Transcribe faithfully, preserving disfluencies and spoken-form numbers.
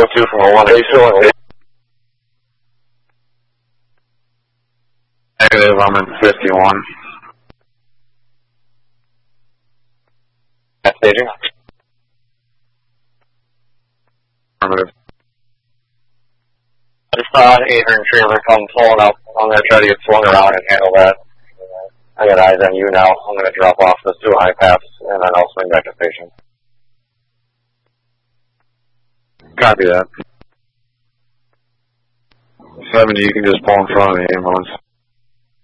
oh two from oh one. Are you still in? Negative, I'm in fifty-one. At staging? Affirmative. I just saw an eight hundred trailer come pulling up. I'm going to try to get swung around and handle that. I got eyes on you now. I'm going to drop off the two high paths, and then I'll swing back to station. Copy that. seventy, you can just pull in front of the ambulance.